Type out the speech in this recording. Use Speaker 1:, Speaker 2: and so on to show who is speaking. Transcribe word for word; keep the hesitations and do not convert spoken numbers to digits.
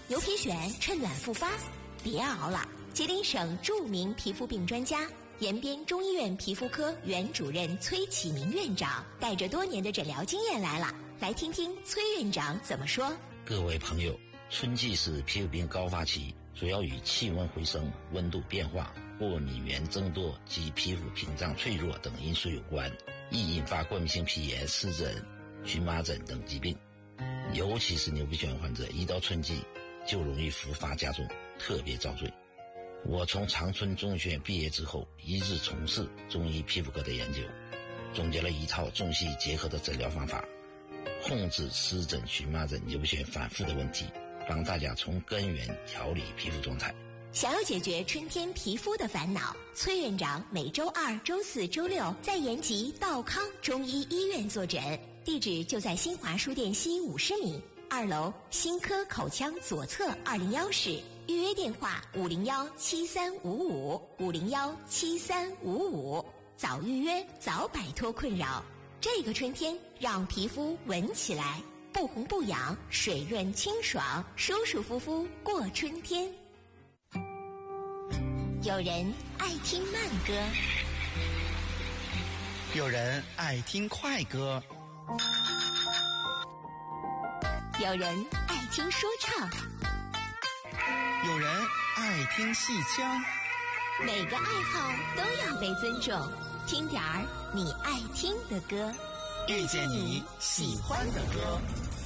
Speaker 1: 牛皮癣趁晚复发，别熬了！吉林省著名皮肤病专家、延边中医院皮肤科原主任崔启明院长带着多年的诊疗经验来了，来听听崔院长怎么说。
Speaker 2: 各位朋友，春季是皮肤病高发期，主要与气温回升、温度变化、过敏源增多及皮肤屏障脆弱等因素有关，易引发过敏性皮炎、湿疹、荨麻疹等疾病。尤其是牛皮癣患者，一到春季就容易复发加重，特别遭罪。我从长春中医学院毕业之后，一直从事中医皮肤科的研究，总结了一套中西医结合的诊疗方法，控制湿疹、荨麻疹、牛皮癣反复的问题，帮大家从根源调理皮肤状态。
Speaker 1: 想要解决春天皮肤的烦恼，崔院长每周二、周四、周六在延吉道康中医医院坐诊，地址就在新华书店西五十米二楼新科口腔左侧二零幺室，预约电话五零幺七三五五五零幺七三五五，早预约早摆脱困扰。这个春天让皮肤闻起来不红不痒，水润清爽，舒舒服服过春天。有人爱听慢歌，
Speaker 3: 有人爱听快歌，
Speaker 1: 有人爱听说唱，
Speaker 3: 有人爱听戏腔。
Speaker 1: 每个爱好都要被尊重，听点儿你爱听的歌，
Speaker 3: 遇见你喜欢的歌。